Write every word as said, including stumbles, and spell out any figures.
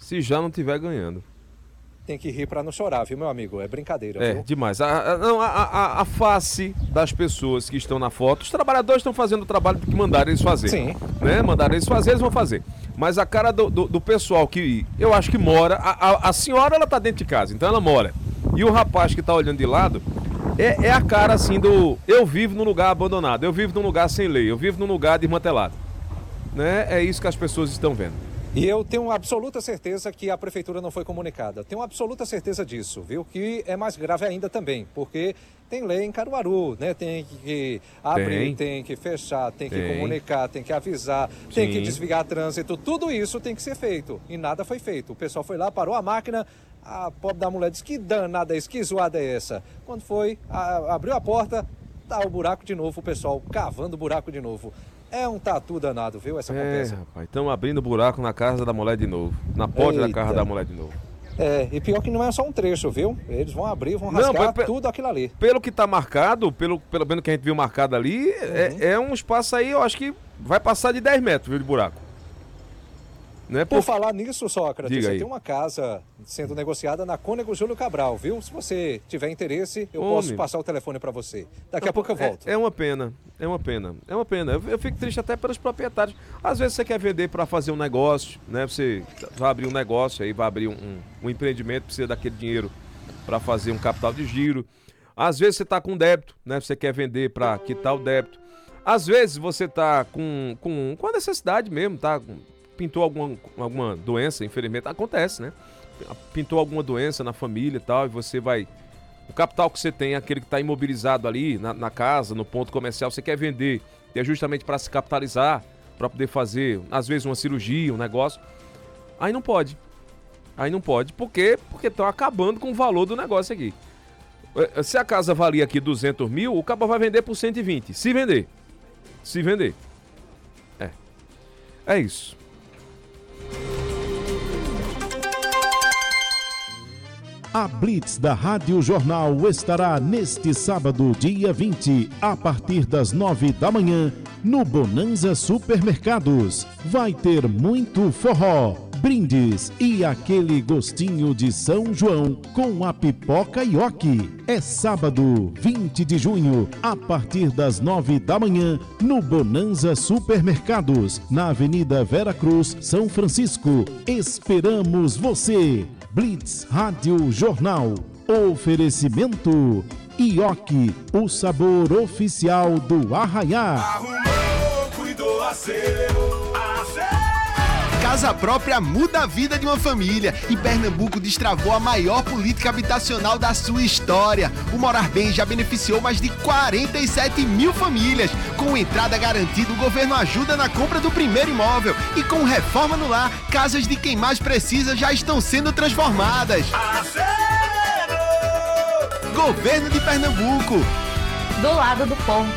se já não estiver ganhando. Tem que rir para não chorar, viu, meu amigo? É brincadeira, É, viu? demais. A, a, não, a, a, a face das pessoas que estão na foto, os trabalhadores estão fazendo o trabalho que mandaram eles fazer. Sim. Né? Mandaram eles fazer, eles vão fazer. Mas a cara do, do, do pessoal que, eu acho que mora, a, a, a senhora, ela tá dentro de casa, então ela mora. E o rapaz que tá olhando de lado, é, é a cara assim do, eu vivo num lugar abandonado, eu vivo num lugar sem lei, eu vivo num lugar desmantelado. Né? É isso que as pessoas estão vendo. E eu tenho absoluta certeza que a prefeitura não foi comunicada. Tenho absoluta certeza disso, viu? Que é mais grave ainda também, porque tem lei em Caruaru, né? Tem que abrir, tem, tem que fechar, tem, tem que comunicar, tem que avisar, Sim. tem que desviar trânsito. Tudo isso tem que ser feito. E nada foi feito. O pessoal foi lá, parou a máquina. A pobre da mulher disse, que danada é isso, que zoada é essa? Quando foi, a, abriu a porta, tá o buraco de novo, o pessoal cavando o buraco de novo. É um tatu danado, viu, essa compensa. É, rapaz, estão abrindo buraco na casa da mulher de novo. Na porta Eita. da casa da mulher de novo. É, e pior que não é só um trecho, viu? Eles vão abrir, vão rasgar não, pe- tudo aquilo ali. Pelo que tá marcado, pelo, pelo menos que a gente viu marcado ali, uhum. é, é um espaço aí, eu acho que vai passar de dez metros, viu, de buraco. Né? Por, Por falar nisso, Sócrates, tem uma casa sendo negociada na Cônego Júlio Cabral, viu? Se você tiver interesse, eu Homem. posso passar o telefone para você. Daqui Não, a pouco eu volto. É, é uma pena, é uma pena, é uma pena. Eu, eu fico triste até pelos proprietários. Às vezes você quer vender para fazer um negócio, né? Você vai abrir um negócio aí, vai abrir um, um, um empreendimento, precisa daquele dinheiro para fazer um capital de giro. Às vezes você está com débito, né? Você quer vender para quitar o débito. Às vezes você está com, com, com a necessidade mesmo, tá? Pintou alguma, alguma doença, infelizmente, acontece, né? Pintou alguma doença na família e tal, e você vai... O capital que você tem é aquele que está imobilizado ali na, na casa, no ponto comercial, você quer vender, e é justamente para se capitalizar, para poder fazer, às vezes, uma cirurgia, um negócio. Aí não pode. Aí não pode. Por quê? Porque estão acabando com o valor do negócio aqui. Se a casa valia aqui duzentos mil, o cabo vai vender por cento e vinte. Se vender. Se vender. É. É isso. A Blitz da Rádio Jornal estará neste sábado, dia vinte, a partir das nove da manhã, no Bonanza Supermercados. Vai ter muito forró, brindes e aquele gostinho de São João com a pipoca Ioki. É sábado, vinte de junho, a partir das nove da manhã, no Bonanza Supermercados, na Avenida Vera Cruz, São Francisco. Esperamos você! Blitz Rádio Jornal. Oferecimento Ioki, o sabor oficial do Arraiá. Arrumou, cuidou, acerou, acerou. Casa própria muda a vida de uma família e Pernambuco destravou a maior política habitacional da sua história. O Morar Bem já beneficiou mais de quarenta e sete mil famílias. Com entrada garantida, o governo ajuda na compra do primeiro imóvel. E com reforma no lar, casas de quem mais precisa já estão sendo transformadas. Acerou! Governo de Pernambuco. Do lado do povo.